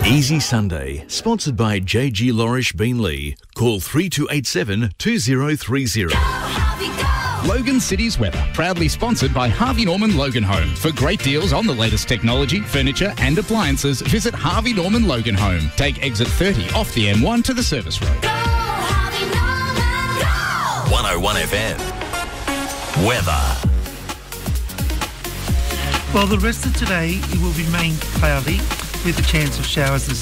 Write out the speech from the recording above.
Easy Sunday, sponsored by JG Lorish Beanley. Call 3287 2030. Logan City's weather, proudly sponsored by Harvey Norman Logan Home. For great deals on the latest technology, furniture and appliances, visit Harvey Norman Logan Home. Take exit 30 off the M1 to the service road. Go, Harvey Norman, go! 101 FM. Weather. Well, the rest of today it will remain cloudy with a chance of showers this